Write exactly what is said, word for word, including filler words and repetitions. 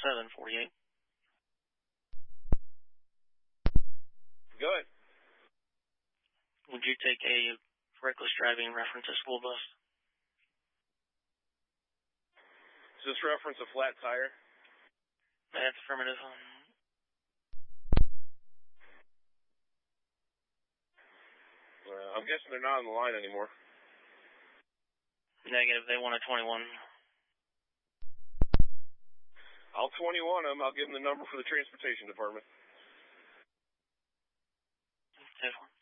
seven forty-eight. Go ahead. Would you take a reckless driving reference to school bus? Does this reference a flat tire? That's affirmative. Uh, I'm guessing they're not on the line anymore. Negative. They want a twenty-one. I'll twenty-one them. I'll give them the number for the transportation department. ten four.